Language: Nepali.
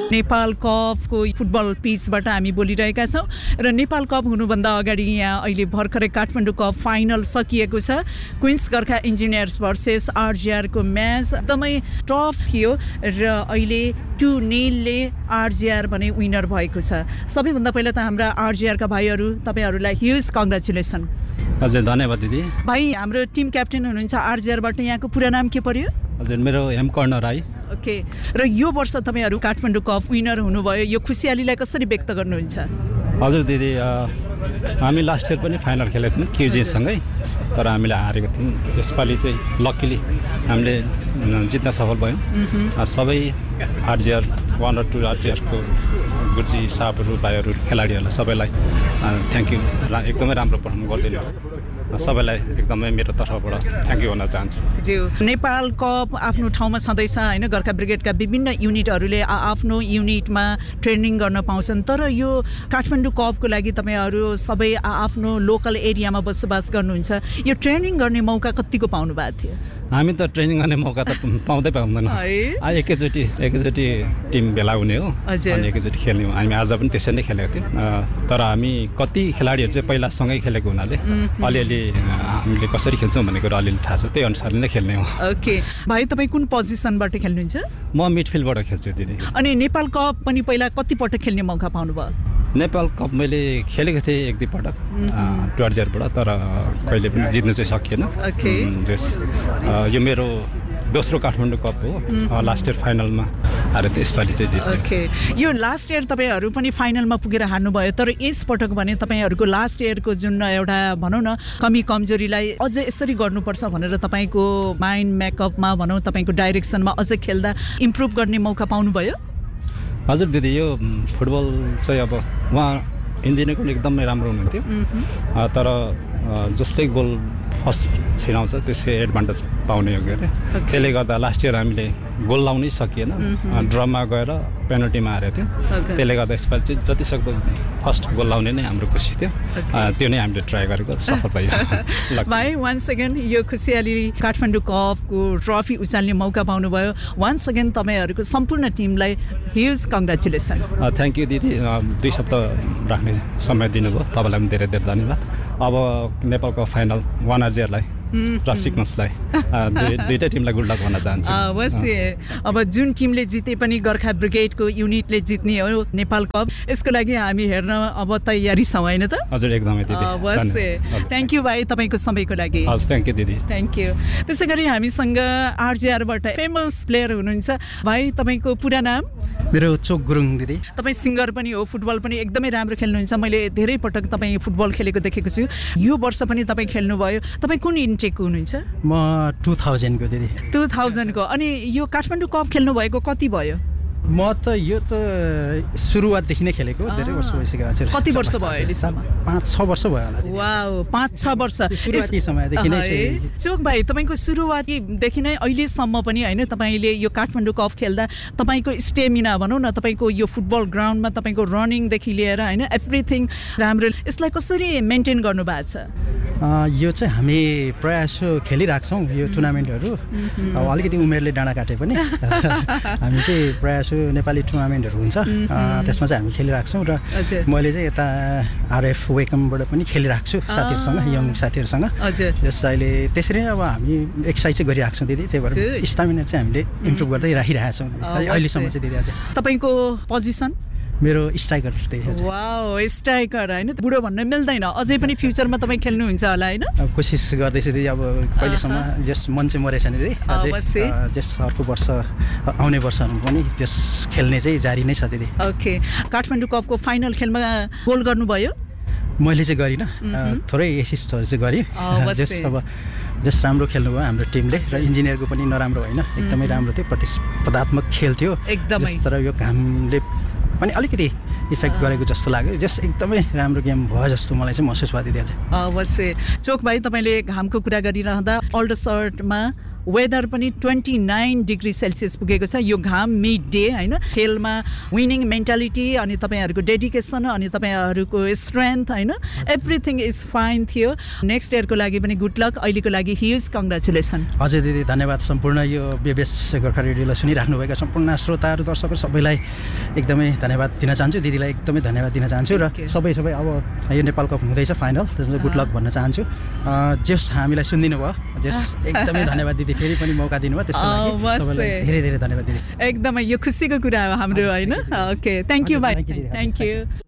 नेपाल कपको फुटबल पिचबाट हामी बोलिरहेका छौँ र नेपाल कप हुनुभन्दा अगाडि यहाँ अहिले भर्खरै काठमाडौँ कप फाइनल सकिएको छ। Queens Gorkha engineers versus आरजिआरको match एकदमै टफ थियो र अहिले 2-0ले आरजिआर भने विनर भएको छ। सबैभन्दा पहिला त हाम्रा आरजिआरका भाइहरू तपाईँहरूलाई ह्युज कङ्ग्रेचुलेसन। हजुर धन्यवाद दिदी। भाइ हाम्रो टिम क्याप्टेन हुनुहुन्छ आरजिआरबाट, यहाँको पुरा नाम के पर्यो? हजुर मेरो एम कर्ण राई। ओके, र यो वर्ष तपाईँहरू काठमाडौँ कप विनर हुनुभयो, यो खुसियालीलाई कसरी व्यक्त गर्नुहुन्छ? हजुर दिदी, हामी लास्ट इयर पनि फाइनल खेलेको थियौँ क्युजीसँगै, तर हामीले हारेको थियौँ। यसपालि चाहिँ लकिली हामीले जित्न सफल भयौँ। सबै आरजिआर 1 र 2 आरजिआरको गुरुजी साहबहरू भाइहरू खेलाडीहरूलाई सबैलाई थ्याङ्क यू। एकदमै राम्रो पर्फर्म गरिदिनु, सबैलाई एकदमै मेरो तर्फबाट थ्याङ्क यू भन्न चाहन्छु। ज्यू, नेपाल कप आफ्नो ठाउँमा छँदैछ होइन, गोर्खा ब्रिगेडका विभिन्न युनिटहरूले आफ्नो युनिटमा ट्रेनिङ गर्न पाउँछन्, तर यो काठमाडौँ कपको लागि तपाईँहरू सबै आफ्नो लोकल एरियामा बसोबास गर्नुहुन्छ, यो ट्रेनिङ गर्ने मौका कतिको पाउनु भएको थियो? हामी त ट्रेनिङ गर्ने मौका त पाउँदैनौँ। एकैचोटि टिम भेला हुने हो अनि एकैचोटि खेल्ने हो। हामी आज पनि त्यसरी नै खेलेको थियौँ, तर हामी कति खेलाडीहरू चाहिँ पहिला सँगै खेलेको हुनाले अलिअलि हामीले कसरी खेल्छौँ भन्ने कुरा अलिअलि थाहा छ, त्यही अनुसारले नै खेल्ने हो। ओके भाइ, तपाईँ कुन पोजिसनबाट खेल्नुहुन्छ? म मिडफिल्डबाट खेल्छु दिदी। अनि नेपाल कप पनि पहिला कतिपटक खेल्ने मौका पाउनुभयो? नेपाल कप मैले खेलेको थिएँ 1-2 पटक आरजिआरबाट, तर कहिले पनि जित्नु चाहिँ सकिएन। यो मेरो दोस्रो काठमाडौँ कप हो। लास्ट इयर फाइनलमा हारे त यसपालि चाहिँ जित्यो। ओके, यो लास्ट इयर तपाईँहरू पनि फाइनलमा पुगेर हार्नुभयो, तर यसपटक भने तपाईँहरूको लास्ट इयरको जुन एउटा भनौँ न कमी कमजोरीलाई अझ यसरी गर्नुपर्छ भनेर तपाईँको माइन्ड मेकअपमा भनौँ, तपाईँको डाइरेक्सनमा अझ खेल्दा इम्प्रुभ गर्ने मौका पाउनुभयो? हजुर दिदी, यो फुटबल चाहिँ अब उहाँ इन्जिनियर पनि एकदमै राम्रो हुनुहुन्थ्यो, तर जसले गोल फर्स्ट छिराउँछ त्यसै एडभान्टेज पाउने हो अरे। त्यसले गर्दा लास्ट इयर हामीले गोल लाउनै सकिएन, ड्रमा गएर पेनल्टीमा हारेको थियो। त्यसले गर्दा यसपालि चाहिँ जतिसक्दो फर्स्ट गोल लाउने नै हाम्रो कोसिस थियो, त्यो नै हामीले ट्राई गरेको सफल भयो। भाइ वान्स अगेन यो खुसियाली काठमाडौँ कपको ट्रफी उचाल्ने मौका पाउनुभयो, वान्स अगेन तपाईँहरूको सम्पूर्ण टिमलाई ह्युज कङ्ग्रेचुलेसन। थ्याङ्क यू दिदी, 2 सप्ताह राख्ने समय दिनुभयो, तपाईँलाई पनि धेरै धेरै धन्यवाद। अब नेपालको फाइनल 1 आरजिआरलाई र सिक्नसलाई दुईटै टिमलाई गुड लक भन्न चाहन्छु। अवश्य, अब जुन टिमले जिते पनि गोर्खा ब्रिगेडको युनिटले जित्ने हो नेपाल कप, यसको लागि हामी हेर्न अब तयारी छौँ होइन त? हजुर एकदमै दिदी। अवश्य, थ्याङ्क यू भाइ तपाईँको समयको लागि। हजुर थ्याङ्क यू दिदी। Thank you. त्यसै गरी हामीसँग आरजिआरबाट फेमस प्लेयर हुनुहुन्छ भाइ, तपाईँको पुरा नाम? मेरो चोक गुरुङ दिदी। तपाईँ सिङ्गर पनि हो, फुटबल पनि एकदमै राम्रो खेल्नुहुन्छ, मैले धेरै पटक तपाईँ फुटबल खेलेको देखेको छु, यो वर्ष पनि तपाईँ खेल्नुभयो। तपाईँ कुन इन्टेकको हुनुहुन्छ? म 2000 को दिदी। 2000 को। अनि यो काठमाडौँ कप खेल्नुभएको कति भयो? म त यो त सुरुवातदेखि नै खेलेको, धेरै वर्ष भइसक्यो। कति वर्ष भयो अहिलेसम्म? 5-6 वर्ष भयो होला। वाउ, 5-6 वर्ष। सुरुवाती समयदेखि नै। चोक भाइ, तपाईँको सुरुवातीदेखि नै अहिलेसम्म पनि होइन, तपाईँले यो काठमाडौँ कप खेल्दा तपाईँको स्टेमिना भनौँ न, तपाईँको यो फुटबल ग्राउन्डमा तपाईँको रनिङदेखि लिएर होइन एभ्रिथिङ राम्रो, यसलाई कसरी मेन्टेन गर्नुभएको छ? यो चाहिँ हामी प्रायः खेलिरहेको छौँ यो टुर्नामेन्टहरू। अब अलिकति उमेरले डाँडा काटे पनि हामी चाहिँ प्रायः नेपाली टुर्नामेन्टहरू हुन्छ, त्यसमा चाहिँ हामी खेलिरहेको छौँ। र मैले चाहिँ यता आरएफ वेकमबाट पनि खेलिरहेको छु साथीहरूसँग, यङ साथीहरूसँग। जस अहिले त्यसरी नै अब हामी एक्सर्साइज चाहिँ गरिरहेको छौँ दिदी, चाहिँ भएर स्टामिना चाहिँ हामीले इम्प्रुभ गर्दै राखिरहेको छौँ अहिलेसम्म चाहिँ दिदी। अझै तपाईँको पोजिसन? मेरो स्ट्राइकर। वाउ, स्ट्राइकर होइन, बुढो भन्न मिल्दैन, अझै पनि फ्युचरमा तपाईँ खेल्नुहुन्छ होला होइन? कोसिस गर्दैछु दिदी, अब कहिलेसम्म जस मन चाहिँ मरेछ नि दिदी, जस अर्को वर्ष आउने वर्षहरूमा पनि जस खेल्ने चाहिँ जारी नै छ दिदी। ओके, काठमाडौँ कपको फाइनल खेलमा गोल गर्नुभयो? मैले चाहिँ गरिनँ, थोरै एसिस्टहरू चाहिँ गरेँ। जस राम्रो खेल्नुभयो हाम्रो टिमले, र इन्जिनियरको पनि नराम्रो होइन, एकदमै राम्रो थियो, प्रतिस्पर्धात्मक खेल थियो एकदमै, तर यो घामले पनि अलिकति इफेक्ट गरेको जस्तो लाग्यो। जस एकदमै राम्रो गेम भयो जस्तो मलाई चाहिँ महसुस भयो दिदी। अझै अवश्य। चोक भाइ, तपाईँले घामको कुरा गरिरहँदा अल्डर सर्टमा वेदर पनि 29 डिग्री सेल्सियस पुगेको छ यो घाम मिड डे होइन खेलमा विनिङ मेन्टालिटी अनि तपाईँहरूको डेडिकेसन अनि तपाईँहरूको स्ट्रेन्थ होइन एभ्रिथिङ इज फाइन थियो नेक्स्ट इयरको लागि पनि गुड लक अहिलेको लागि ह्युज कङ्ग्रेचुलेसन हजुर दिदी धन्यवाद सम्पूर्ण यो बेबेस गोर्खा रेडियोलाई सुनिराख्नुभएका सम्पूर्ण श्रोताहरू दर्शकहरू सबैलाई एकदमै धन्यवाद दिन चाहन्छु दिदीलाई एकदमै धन्यवाद दिन चाहन्छु र सबै अब यो नेपाल कप हुँदैछ फाइनल त्यसमा गुड लक भन्न चाहन्छु जस हामीलाई सुनिदिनु भयो जस एकदमै धन्यवाद दिदी फेरि पनि मौका दिनुभयो त्यसको लागि धेरै धेरै धन्यवाद दिदी एकदमै यो खुसीको कुरा हो हाम्रो होइन ओके थ्याङ्क यू भाइ थ्याङ्क यू